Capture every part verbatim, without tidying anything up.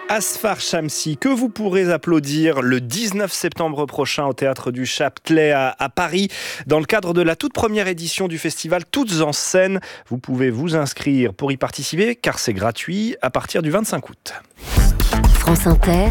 Asfar Shamsi, que vous pourrez applaudir le dix-neuf septembre prochain au Théâtre du Châtelet à, à Paris, dans le cadre de la toute première édition du festival Toutes en scène. Vous pouvez vous inscrire pour y participer, car c'est gratuit, à partir du vingt-cinq août. France Inter,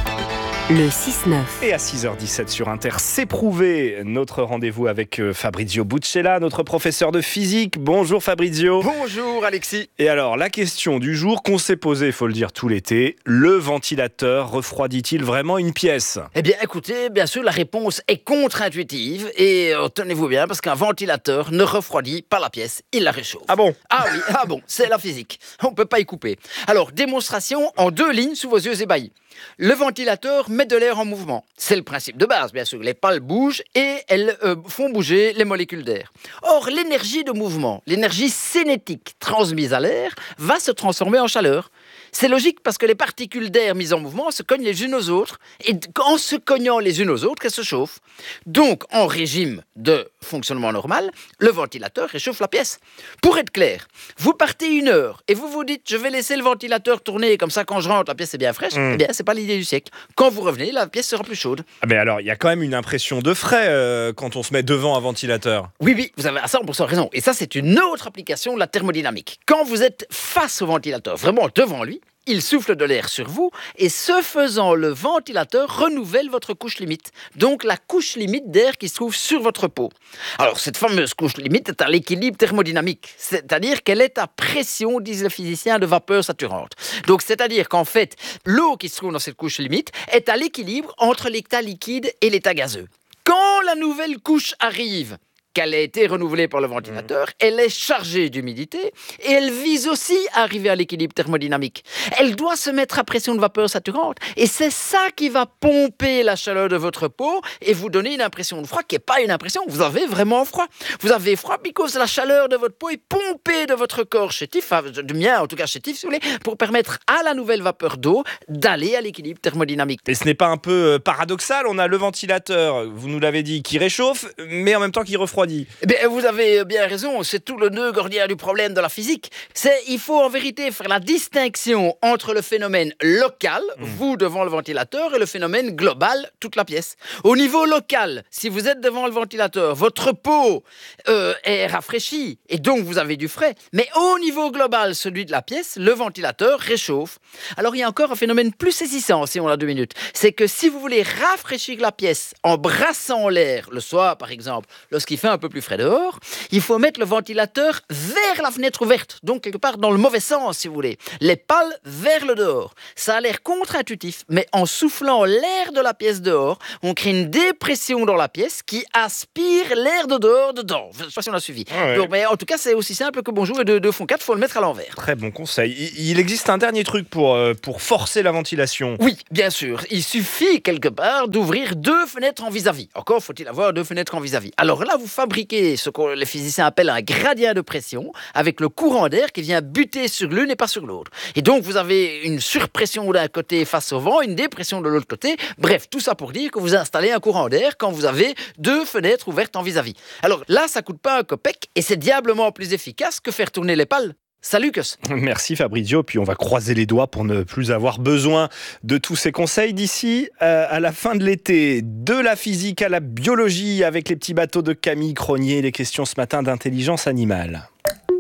le six neuf. Et à six heures dix-sept sur Inter, c'est prouvé. Notre rendez-vous avec Fabrizio Buccella, notre professeur de physique. Bonjour Fabrizio. Bonjour Alexis. Et alors, la question du jour qu'on s'est posée, il faut le dire, tout l'été, le ventilateur refroidit-il vraiment une pièce ? Eh bien écoutez, bien sûr la réponse est contre-intuitive et euh, tenez-vous bien parce qu'un ventilateur ne refroidit pas la pièce, il la réchauffe. Ah bon ? Ah oui, ah bon, c'est la physique. On ne peut pas y couper. Alors, démonstration en deux lignes sous vos yeux ébahis. Le ventilateur met de l'air en mouvement. C'est le principe de base, bien sûr. Les pales bougent et elles euh, font bouger les molécules d'air. Or, l'énergie de mouvement, l'énergie cinétique transmise à l'air, va se transformer en chaleur. C'est logique parce que les particules d'air mises en mouvement se cognent les unes aux autres et en se cognant les unes aux autres, elles se chauffent. Donc, en régime de fonctionnement normal, le ventilateur réchauffe la pièce. Pour être clair, vous partez une heure et vous vous dites je vais laisser le ventilateur tourner comme ça quand je rentre la pièce est bien fraîche. Mmh. Eh bien, c'est pas l'idée du siècle. Quand vous revenez, la pièce sera plus chaude. Ah mais alors, il y a quand même une impression de frais euh, quand on se met devant un ventilateur. Oui, oui, vous avez à cent pour cent raison. Et ça, c'est une autre application de la thermodynamique. Quand vous êtes face au ventilateur, vraiment devant lui, il souffle de l'air sur vous et ce faisant, le ventilateur renouvelle votre couche limite. Donc la couche limite d'air qui se trouve sur votre peau. Alors cette fameuse couche limite est à l'équilibre thermodynamique. C'est-à-dire qu'elle est à pression, disent les physiciens, de vapeur saturante. Donc c'est-à-dire qu'en fait, l'eau qui se trouve dans cette couche limite est à l'équilibre entre l'état liquide et l'état gazeux. Quand la nouvelle couche arrive, qu'elle a été renouvelée par le ventilateur, mmh. elle est chargée d'humidité et elle vise aussi à arriver à l'équilibre thermodynamique. Elle doit se mettre à pression de vapeur saturante et c'est ça qui va pomper la chaleur de votre peau et vous donner une impression de froid qui n'est pas une impression, vous avez vraiment froid. Vous avez froid parce que la chaleur de votre peau est pompée de votre corps chétif, du mien en tout cas chétif si vous voulez, pour permettre à la nouvelle vapeur d'eau d'aller à l'équilibre thermodynamique. Et ce n'est pas un peu paradoxal ? On a le ventilateur, vous nous l'avez dit, qui réchauffe, mais en même temps qui refroidit. Eh bien, vous avez bien raison, c'est tout le nœud gordien du problème de la physique. C'est, il faut en vérité faire la distinction entre le phénomène local, mmh. vous devant le ventilateur, et le phénomène global, toute la pièce. Au niveau local, si vous êtes devant le ventilateur, votre peau euh, est rafraîchie, et donc vous avez du frais. Mais au niveau global, celui de la pièce, le ventilateur réchauffe. Alors il y a encore un phénomène plus saisissant, si on a deux minutes. C'est que si vous voulez rafraîchir la pièce en brassant l'air, le soir par exemple, lorsqu'il fait un peu plus frais dehors, il faut mettre le ventilateur vers la fenêtre ouverte, donc quelque part dans le mauvais sens si vous voulez, les pales vers le dehors. Ça a l'air contre-intuitif, mais en soufflant l'air de la pièce dehors, on crée une dépression dans la pièce qui aspire l'air de dehors dedans. Je ne sais pas si on a suivi. Ah ouais. Donc, mais en tout cas, c'est aussi simple que bonjour et deux, deux font quatre, il faut le mettre à l'envers. Très bon conseil. Il existe un dernier truc pour, euh, pour forcer la ventilation. Oui, bien sûr. Il suffit quelque part d'ouvrir deux fenêtres en vis-à-vis. Encore faut-il avoir deux fenêtres en vis-à-vis. Alors là, vous fabriquez ce que les physiciens appellent un gradient de pression avec le courant d'air qui vient buter sur l'une et pas sur l'autre. Et donc, vous avez une surpression d'un côté face au vent, une dépression de l'autre côté. Bref, tout ça pour dire que vous installez un courant d'air quand vous avez deux fenêtres ouvertes en vis-à-vis. Alors là, ça coûte pas un copec et c'est diablement plus efficace que faire tourner les pales. Salut Cus. Merci Fabrizio, puis on va croiser les doigts pour ne plus avoir besoin de tous ces conseils d'ici euh, à la fin de l'été. De la physique à la biologie avec les petits bateaux de Camille Cronier, les questions ce matin d'intelligence animale.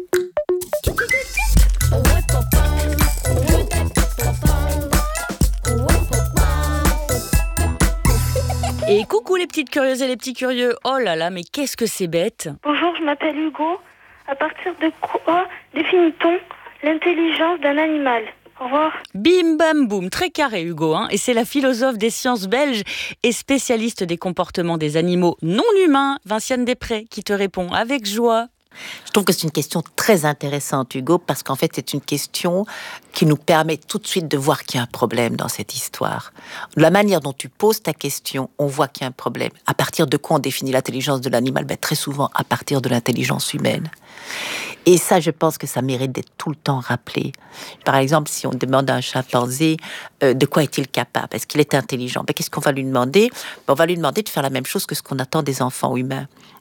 Et coucou les petites curieuses et les petits curieux. Oh là là, mais qu'est-ce que c'est bête. Bonjour, je m'appelle Hugo. À partir de quoi définit-on l'intelligence d'un animal ? Au revoir. Bim bam boum, très carré Hugo, hein, et c'est la philosophe des sciences belges et spécialiste des comportements des animaux non humains, Vinciane Després, qui te répond avec joie. Je trouve que c'est une question très intéressante, Hugo, parce qu'en fait, c'est une question qui nous permet tout de suite de voir qu'il y a un problème dans cette histoire. De la manière dont tu poses ta question, on voit qu'il y a un problème. À partir de quoi on définit l'intelligence de l'animal ? Ben, très souvent, à partir de l'intelligence humaine. Et ça, je pense que ça mérite d'être tout le temps rappelé. Par exemple, si on demande à un chimpanzé euh, de quoi est-il capable ? Est-ce qu'il est intelligent ? Ben, qu'est-ce qu'on va lui demander ? Ben, on va lui demander de faire la même chose que ce qu'on attend des enfants humains.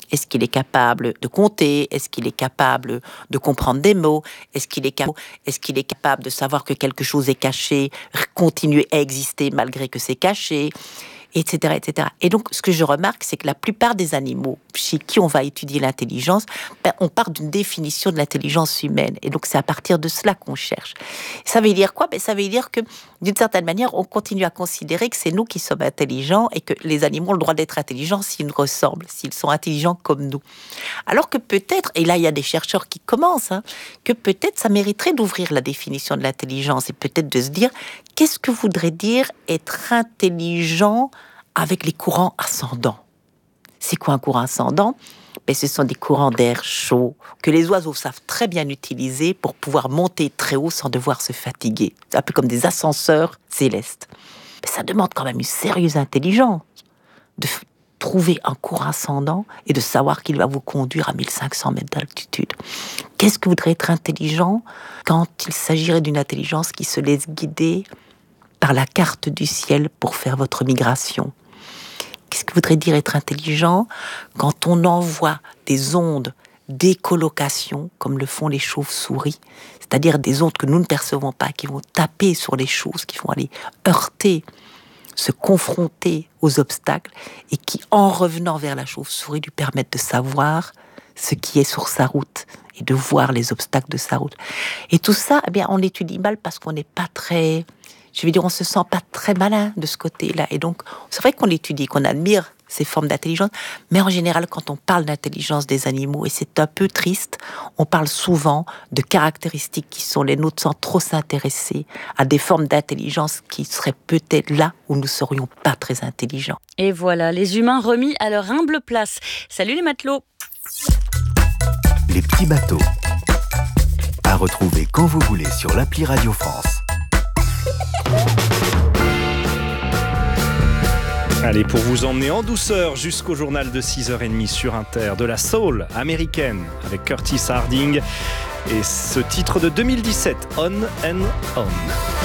Est-ce qu'il est capable de compter? Est-ce qu'il est capable de comprendre des mots? Est-ce qu'il est, cap- est-ce qu'il est capable de savoir que quelque chose est caché, continuer à exister malgré que c'est caché, et cetera, et cetera. Et donc, ce que je remarque, c'est que la plupart des animaux chez qui on va étudier l'intelligence, ben, on part d'une définition de l'intelligence humaine. Et donc, c'est à partir de cela qu'on cherche. Ça veut dire quoi? Ben, ça veut dire que, d'une certaine manière, on continue à considérer que c'est nous qui sommes intelligents et que les animaux ont le droit d'être intelligents s'ils nous ressemblent, s'ils sont intelligents comme nous. Alors que peut-être, et là, il y a des chercheurs qui commencent, hein, que peut-être ça mériterait d'ouvrir la définition de l'intelligence et peut-être de se dire, qu'est-ce que voudrait dire être intelligent avec les courants ascendants? C'est quoi un courant ascendant? Ben, ce sont des courants d'air chaud que les oiseaux savent très bien utiliser pour pouvoir monter très haut sans devoir se fatiguer. C'est un peu comme des ascenseurs célestes. Mais ça demande quand même une sérieuse intelligence de f- trouver un courant ascendant et de savoir qu'il va vous conduire à mille cinq cents mètres d'altitude. Qu'est-ce que voudrait être intelligent quand il s'agirait d'une intelligence qui se laisse guider par la carte du ciel pour faire votre migration? Qu'est-ce que voudrait dire être intelligent quand on envoie des ondes d'écholocation, comme le font les chauves-souris, c'est-à-dire des ondes que nous ne percevons pas, qui vont taper sur les choses, qui vont aller heurter, se confronter aux obstacles, et qui, en revenant vers la chauve-souris, lui permettent de savoir ce qui est sur sa route et de voir les obstacles de sa route. Et tout ça, eh bien, on l'étudie mal parce qu'on n'est pas très... Je veux dire, on se sent pas très malin de ce côté-là. Et donc, c'est vrai qu'on l'étudie, qu'on admire ces formes d'intelligence, mais en général, quand on parle d'intelligence des animaux, et c'est un peu triste, on parle souvent de caractéristiques qui sont les nôtres sans trop s'intéresser à des formes d'intelligence qui seraient peut-être là où nous serions pas très intelligents. Et voilà, les humains remis à leur humble place. Salut les matelots! Les petits bateaux. À retrouver quand vous voulez sur l'appli Radio France. Allez, pour vous emmener en douceur jusqu'au journal de six heures trente sur Inter, de la soul américaine avec Curtis Harding et ce titre de deux mille dix-sept, On and On.